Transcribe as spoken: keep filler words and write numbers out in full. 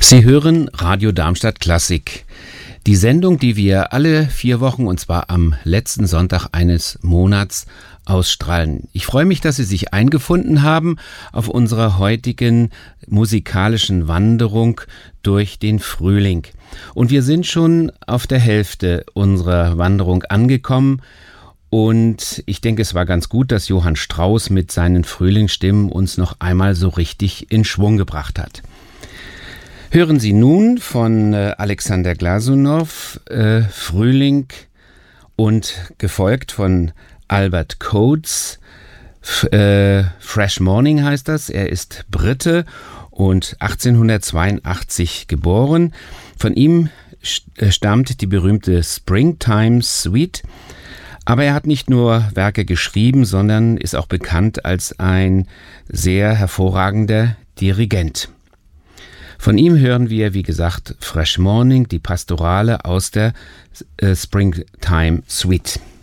Sie hören Radio Darmstadt Klassik. Die Sendung, die wir alle vier Wochen, und zwar am letzten Sonntag eines Monats, ausstrahlen. Ich freue mich, dass Sie sich eingefunden haben auf unserer heutigen musikalischen Wanderung durch den Frühling. Und wir sind schon auf der Hälfte unserer Wanderung angekommen. Und ich denke, es war ganz gut, dass Johann Strauss mit seinen Frühlingsstimmen uns noch einmal so richtig in Schwung gebracht hat. Hören Sie nun von äh, Alexander Glasunow äh, Frühling und gefolgt von Albert Coates. F- äh, Fresh Morning heißt das. Er ist Brite und achtzehnhundertzweiundachtzig geboren. Von ihm st- äh, stammt die berühmte Springtime Suite. Aber er hat nicht nur Werke geschrieben, sondern ist auch bekannt als ein sehr hervorragender Dirigent. Von ihm hören wir, wie gesagt, Fresh Morning, die Pastorale aus der äh, Springtime Suite.